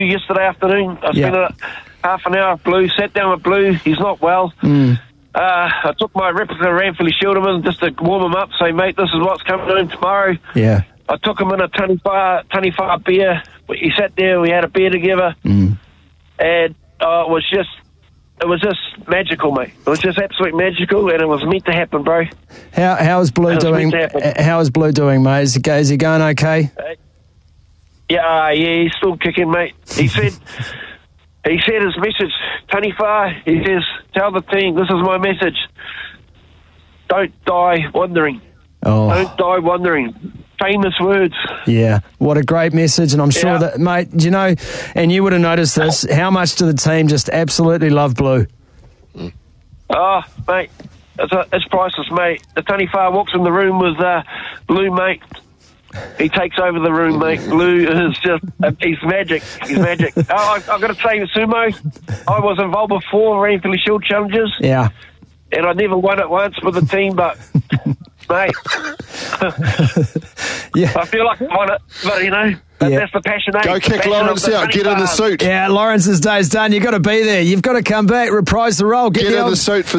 yesterday afternoon. I spent half an hour with Blue, sat down with Blue. He's not well. I took my replica Ranfurly Shielderman just to warm him up, say, mate, this is what's coming in tomorrow. Yeah. I took him in a Taniwha beer. He sat there, we had a beer together. And it was just magical, mate. It was just absolutely magical, and it was meant to happen, bro. How is Blue doing? How is Blue doing, mate? Is he going okay? Yeah, he's still kicking, mate. He said his message, Taniwha, he says, tell the team, this is my message. Don't die wondering. Don't die wondering. Famous words. Yeah, what a great message, and I'm sure that, mate, you know, and you would have noticed this, how much do the team just absolutely love Blue? Oh, mate, it's priceless, mate. The Taniwha walks in the room with Blue, mate. He takes over the room, mate. Blue is just, he's magic. He's magic. I've got to say, Sumo, I was involved with 4 Ranfurly Shield challenges. Yeah. And I never won it once with the team, but, mate, I feel like I won it, but, you know, that's the passion. Go kick Lawrence out. Get in the suit. Yeah, Lawrence's day's done. You've got to be there. You've got to come back, reprise the role. Get in the suit for